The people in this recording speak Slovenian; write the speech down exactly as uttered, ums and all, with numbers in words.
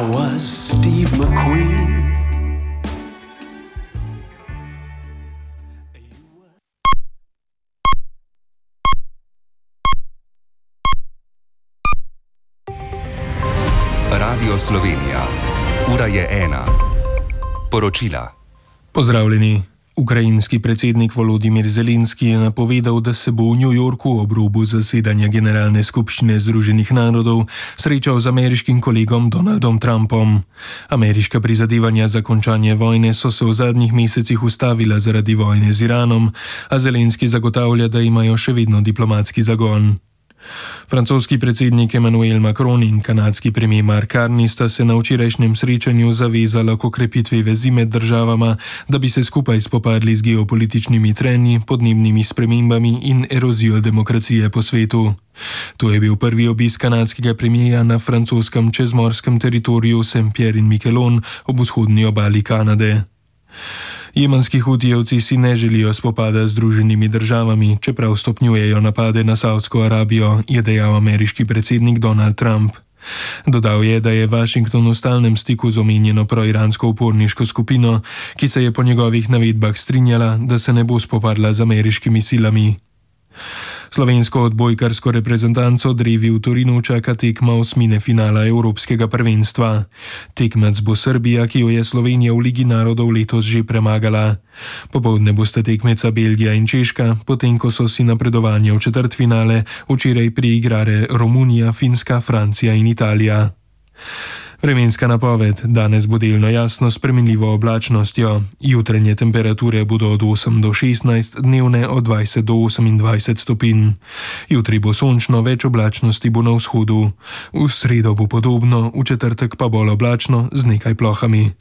I was Steve McQueen. Radio Slovenija. Ura je ena. Poročila. Pozdravljeni. Ukrajinski predsednik Volodimir Zelenski je napovedal, da se bo v New Yorku ob robu zasedanja Generalne skupščine Združenih narodov srečal z ameriškim kolegom Donaldom Trumpom. Ameriška prizadevanja za končanje vojne so se v zadnjih mesecih ustavila zaradi vojne z Iranom, a Zelenski zagotavlja, da imajo še vedno diplomatski zagon. Francoski predsednik Emmanuel Macron in kanadski premier Mark Carney sta se na včerajšnjem srečanju zavezala k okrepitvi vezi med državama, da bi se skupaj spopadli z geopolitičnimi trenji, podnebnimi spremembami in erozijo demokracije po svetu. To je bil prvi obisk kanadskega premierja na francoskem čezmorskem teritoriju Saint-Pierre-in-Miquelon ob vzhodni obali Kanade. Jemenski hutijevci si ne želijo spopada z Združenimi državami, čeprav stopnjujejo napade na Saudsko Arabijo, je dejal ameriški predsednik Donald Trump. Dodal je, da je Washington v stalnem stiku z omenjeno proiransko uporniško skupino, ki se je po njegovih navedbah strinjala, da se ne bo spopadla z ameriškimi silami. Slovensko odbojkarsko reprezentanco drevi v Torinu čaka tekma osmine finala Evropskega prvenstva. Tekmec bo Srbija, ki jo je Slovenija v Ligi narodov letos že premagala. Popoldne bosta tekmeca Belgija in Češka, potem ko so si napredovanje v četrtfinale včeraj priigrale Romunija, Finska, Francija in Italija. Vremenska napoved. Danes bo delno jasno s spremenljivo oblačnostjo. Jutranje temperature bodo od osem do šestnajst, dnevne od dvajset do osemindvajset stopinj. Jutri bo sončno, več oblačnosti bo na vzhodu. V sredo bo podobno, v četrtek pa bolj oblačno z nekaj plohami.